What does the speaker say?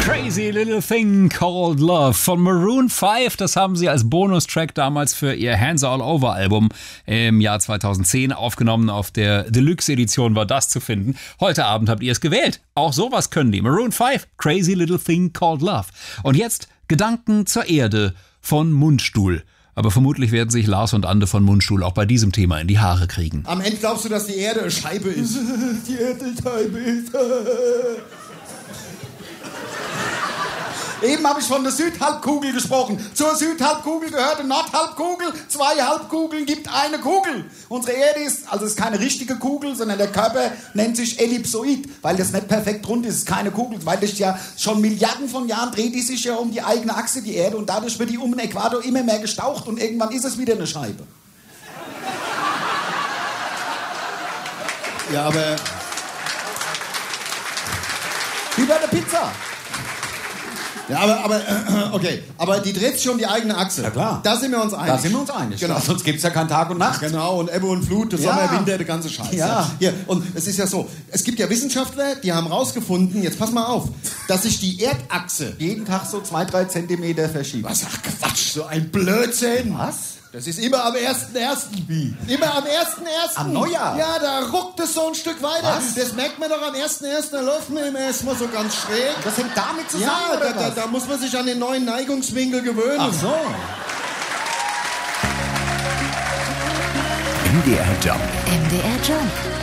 Crazy Little Thing Called Love von Maroon 5. Das haben sie als Bonustrack damals für ihr Hands All Over Album im Jahr 2010 aufgenommen. Auf der Deluxe-Edition war das zu finden. Heute Abend habt ihr es gewählt. Auch sowas können die. Maroon 5, Crazy Little Thing Called Love. Und jetzt Gedanken zur Erde von Mundstuhl. Aber vermutlich werden sich Lars und Ande von Mundstuhl auch bei diesem Thema in die Haare kriegen. Am Ende glaubst du, dass die Erde eine Scheibe ist. Die Erde eine Scheibe ist. Eben habe ich von der Südhalbkugel gesprochen. Zur Südhalbkugel gehört eine Nordhalbkugel. 2 Halbkugeln gibt eine Kugel. Unsere Erde ist keine richtige Kugel, sondern der Körper nennt sich Ellipsoid, weil das nicht perfekt rund ist. Es ist keine Kugel, weil das ja schon Milliarden von Jahren dreht die sich ja um die eigene Achse, die Erde, und dadurch wird die um den Äquator immer mehr gestaucht und irgendwann ist es wieder eine Scheibe. Ja, aber... Wie bei der Pizza. Ja, okay. Aber die dreht sich um die eigene Achse. Ja, klar. Da sind wir uns einig. Da sind wir uns einig. Genau. Sonst gibt es ja keinen Tag und Nacht. Genau, und Ebbe und Flut, der Sommer, Winter, der ganze Scheiß. Ja. Hier, und es ist ja so, es gibt ja Wissenschaftler, die haben rausgefunden, jetzt pass mal auf, dass sich die Erdachse Jeden Tag so 2-3 Zentimeter verschiebt. Was, ach Quatsch, so ein Blödsinn. Was? Das ist immer am 1.1. Wie? Immer am 1.1. Am Neujahr? Ja, da ruckt es so ein Stück weiter. Was? Das merkt man doch am 1.1. Da läuft man immer erstmal so ganz schräg. Das hängt damit zusammen, Ja, oder was? da muss man sich an den neuen Neigungswinkel gewöhnen. Ach so. MDR Jump. MDR Jump.